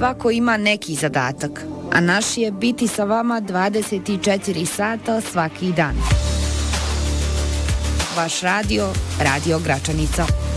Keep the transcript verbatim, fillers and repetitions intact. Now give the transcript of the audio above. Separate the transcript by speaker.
Speaker 1: Svako ima neki zadatak, a naš je biti sa vama dvadeset četiri sata svaki dan. Vaš radio, Radio Gračanica.